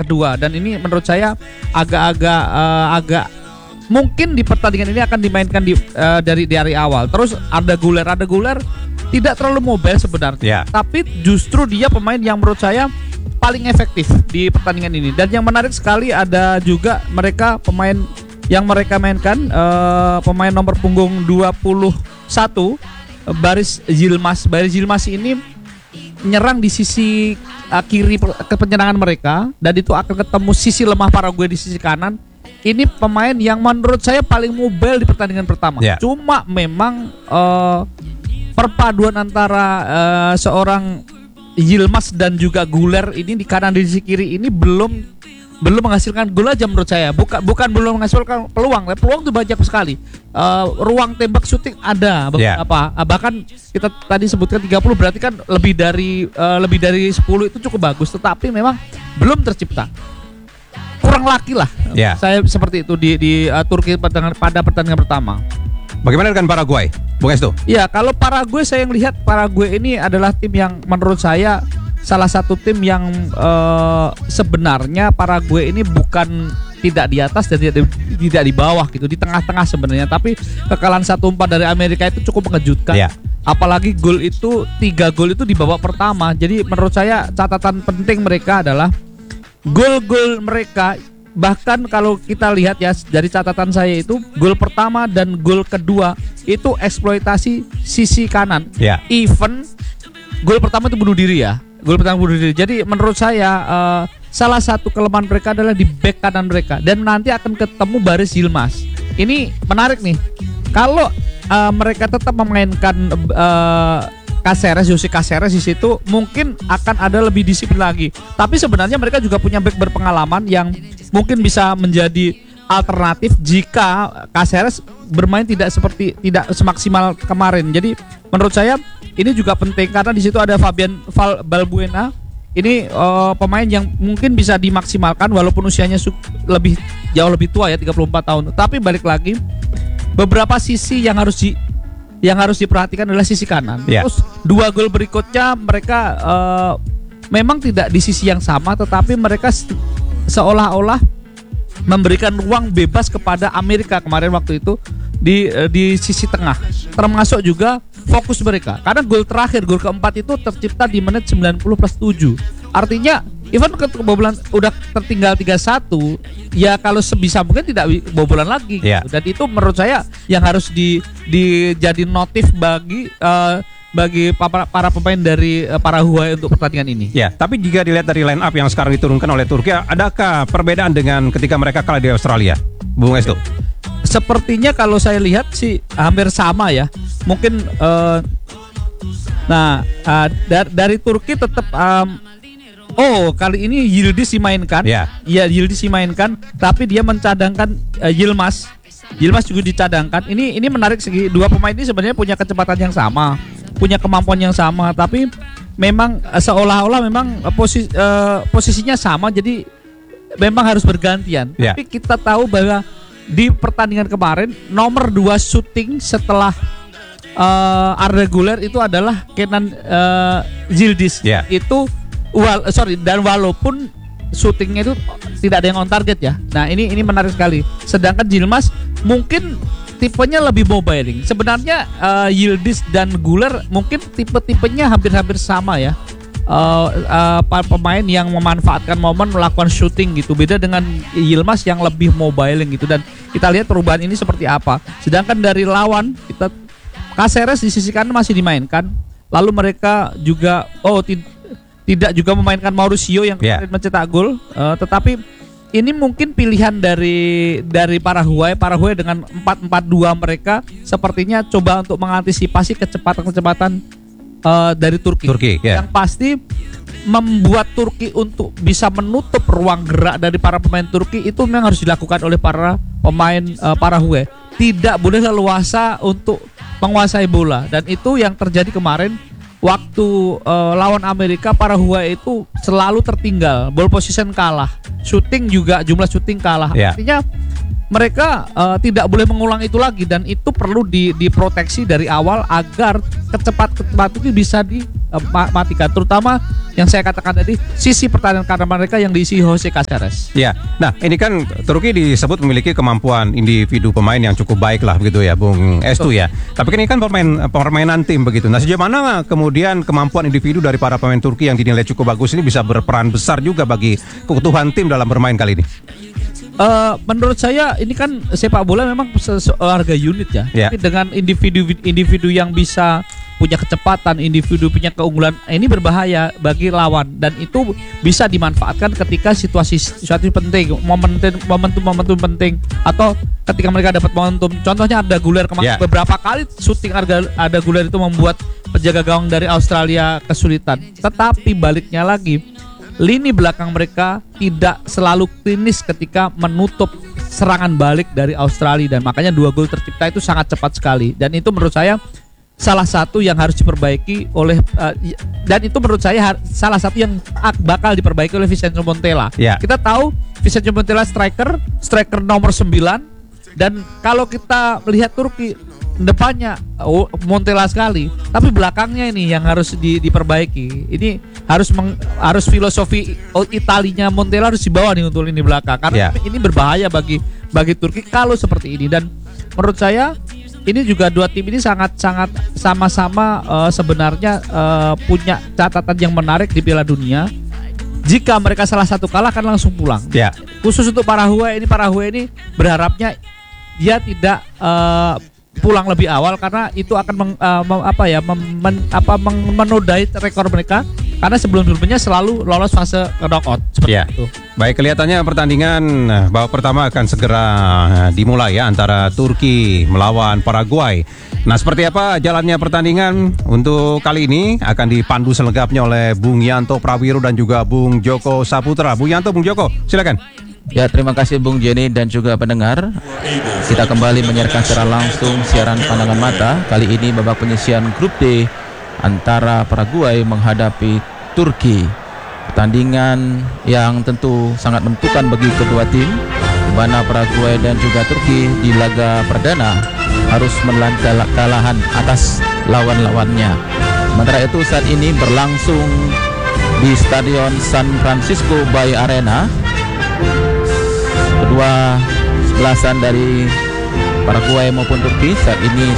kedua, dan ini menurut saya agak mungkin di pertandingan ini akan dimainkan dari awal. Terus ada Guler tidak terlalu mobile sebenarnya, tapi justru dia pemain yang menurut saya paling efektif di pertandingan ini. Dan yang menarik sekali ada juga pemain yang mereka mainkan, pemain nomor punggung 21, Baris Yilmaz. Baris Yilmaz ini menyerang di sisi kiri penyerangan mereka, dan itu akan ketemu sisi lemah Paraguay di sisi kanan. Ini pemain yang menurut saya paling mobile di pertandingan pertama. Cuma memang perpaduan antara seorang Yilmaz dan juga Guler ini di kanan di sisi kiri ini belum menghasilkan gol aja menurut saya. Bukan belum menghasilkan peluang tuh banyak sekali. Ruang tembak syuting ada beberapa. Bahkan kita tadi sebutkan 30, berarti kan lebih dari 10 itu cukup bagus, tetapi memang belum tercipta. Kurang laki lah. Saya seperti itu di Turki pada pertandingan pertama. Bagaimana dengan Paraguay, Bung Estu? Ya, kalau Paraguay saya melihat Paraguay ini adalah tim yang menurut saya salah satu tim yang sebenarnya Paraguay ini bukan tidak di atas dan tidak di bawah gitu, di tengah-tengah sebenarnya. Tapi kekalahan 1-4 dari Amerika itu cukup mengejutkan. Apalagi 3 gol itu di babak pertama. Jadi menurut saya catatan penting mereka adalah gol-gol mereka. Bahkan kalau kita lihat ya dari catatan saya itu, gol pertama dan gol kedua itu eksploitasi sisi kanan. Even gol pertama itu bunuh diri ya. Jadi menurut saya salah satu kelemahan mereka adalah di back kanan mereka, dan nanti akan ketemu Baris Yilmaz. Ini menarik nih. Kalau mereka tetap memainkan Jose Caceres di situ, mungkin akan ada lebih disiplin lagi. Tapi sebenarnya mereka juga punya back berpengalaman yang mungkin bisa menjadi alternatif jika Caceres bermain tidak semaksimal kemarin. Jadi menurut saya ini juga penting karena di situ ada Fabian Balbuena. Ini pemain yang mungkin bisa dimaksimalkan walaupun usianya jauh lebih tua ya, 34 tahun. Tapi balik lagi, beberapa sisi yang harus diperhatikan adalah sisi kanan. Terus 2 gol berikutnya mereka memang tidak di sisi yang sama, tetapi mereka seolah-olah memberikan ruang bebas kepada Amerika kemarin waktu itu di sisi tengah. Termasuk juga fokus mereka. Karena gol keempat itu tercipta di menit 90+7. Artinya even kebobolan udah tertinggal 3-1, ya kalau sebisa mungkin tidak bobolan lagi gitu. Dan itu menurut saya yang harus dijadi notif bagi para pemain dari Paraguay untuk pertandingan ini. Tapi jika dilihat dari line up yang sekarang diturunkan oleh Turki, adakah perbedaan dengan ketika mereka kalah di Australia, Bung Estu? Sepertinya kalau saya lihat sih hampir sama ya. Mungkin dari Turki tetap kali ini Yildiz dimainkan. Yildiz dimainkan, tapi dia mencadangkan Yilmaz. Yilmaz juga dicadangkan. Ini menarik segi dua pemain ini sebenarnya punya kecepatan yang sama, punya kemampuan yang sama, tapi memang seolah-olah memang posisinya sama, jadi memang harus bergantian. Tapi kita tahu bahwa di pertandingan kemarin nomor 2 shooting setelah Arda Güler itu adalah Kenan Yildiz. Itu dan walaupun shootingnya itu tidak ada yang on target ya. Nah ini menarik sekali. Sedangkan Yilmaz mungkin tipenya lebih mobiling. Sebenarnya Yildiz dan Güler mungkin tipe-tipenya hampir-hampir sama ya. Pemain yang memanfaatkan momen melakukan shooting gitu. Beda dengan Yilmaz yang lebih mobiling gitu. Dan kita lihat perubahan ini seperti apa. Sedangkan dari lawan kita Caceres di sisi kanan masih dimainkan. Lalu mereka juga tidak juga memainkan Mauricio yang kemarin mencetak gol. Tetapi ini mungkin pilihan dari Paraguay dengan 4-4-2 mereka sepertinya coba untuk mengantisipasi kecepatan dari Turki. Yang pasti membuat Turki untuk bisa menutup ruang gerak dari para pemain Turki itu memang harus dilakukan oleh para pemain Paraguay. Tidak boleh leluasa untuk menguasai bola, dan itu yang terjadi kemarin waktu lawan Amerika. Paraguay itu selalu tertinggal, ball position kalah, shooting juga jumlah shooting kalah. Artinya mereka tidak boleh mengulang itu lagi, dan itu perlu diproteksi dari awal agar kecepatan itu bisa matikan, terutama yang saya katakan tadi sisi pertahanan karena mereka yang diisi Jose Caceres. Ya, nah ini kan Turki disebut memiliki kemampuan individu pemain yang cukup baik lah begitu ya, Bung Estu ya. Tapi kan ini kan permainan tim begitu. Nah sejauh mana kemudian kemampuan individu dari para pemain Turki yang dinilai cukup bagus ini bisa berperan besar juga bagi keutuhan tim dalam bermain kali ini? Menurut saya ini kan sepak bola memang harga unit ya. Ya. Tapi dengan individu yang bisa punya kecepatan, individu punya keunggulan, ini berbahaya bagi lawan dan itu bisa dimanfaatkan ketika situasi penting, momentum penting atau ketika mereka dapat momentum. Contohnya Arda Güler kemarin beberapa kali syuting Arda Güler itu membuat penjaga gawang dari Australia kesulitan. Tetapi baliknya lagi, lini belakang mereka tidak selalu klinis ketika menutup serangan balik dari Australia dan makanya 2 gol tercipta itu sangat cepat sekali dan itu menurut saya salah satu yang harus diperbaiki oleh dan itu menurut saya salah satu yang bakal diperbaiki oleh Vincenzo Montella. Kita tahu Vincenzo Montella striker nomor 9 dan kalau kita melihat Turki depannya Montella sekali, tapi belakangnya ini yang harus diperbaiki. Ini harus filosofi Italinya Montella harus dibawa nih untuk lini belakang karena ini berbahaya bagi Turki kalau seperti ini dan menurut saya ini juga dua tim ini sangat-sangat sama-sama sebenarnya punya catatan yang menarik di Piala Dunia. Jika mereka salah satu kalah akan langsung pulang. Khusus untuk Paraguay ini berharapnya dia tidak pulang lebih awal karena itu akan menodai rekor mereka karena sebelum-sebelumnya selalu lolos fase knockout seperti itu. Baik, kelihatannya pertandingan babak pertama akan segera dimulai ya antara Turki melawan Paraguay. Nah, seperti apa jalannya pertandingan untuk kali ini akan dipandu selengkapnya oleh Bung Yanto Prawiro dan juga Bung Joko Saputra. Bung Yanto, Bung Joko, silakan. Ya, terima kasih Bung Jenny dan juga pendengar. Kita kembali menyiarkan secara langsung siaran pandangan mata. Kali ini babak penyisihan grup D antara Paraguay menghadapi Turki. Pertandingan yang tentu sangat menentukan bagi kedua tim, di mana Paraguay dan juga Turki di laga perdana harus menelan kekalahan atas lawan-lawannya. Sementara itu saat ini berlangsung di Stadion San Francisco Bay Arena. Kedua sebelasan dari Paraguay maupun Turki saat ini